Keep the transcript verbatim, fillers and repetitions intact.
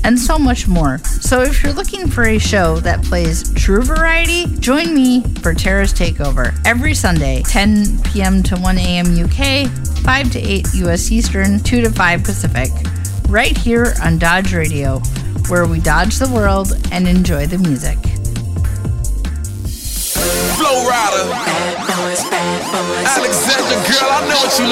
and so much more. So if you're looking for a show that plays true variety, join me for Tara's Takeover every Sunday, ten p.m. to one a.m. U K, five to eight U S Eastern, two to five Pacific, right here on Dodge Radio, where we dodge the world and enjoy the music. Flow Rider, Alexandra, girl, I know what you